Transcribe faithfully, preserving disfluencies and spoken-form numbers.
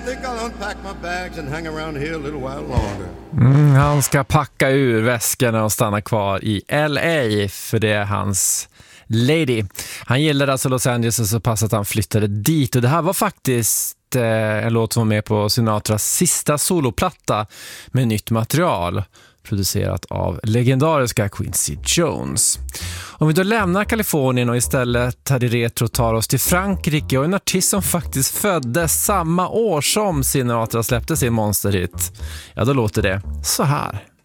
think I'll unpack my bags and hang around here a little while longer. Mm, han ska packa ur väskorna och stanna kvar i L A, för det är hans lady. Han gillade alltså Los Angeles så pass att han flyttade dit, och det här var faktiskt eh, en låt som var med på Sinatras sista soloplatta med nytt material, producerat av legendariska Quincy Jones. Om vi då lämnar Kalifornien och istället här i retro tar oss till Frankrike och en artist som faktiskt föddes samma år som Sinatra släppte sin monsterhit, ja då låter det så här.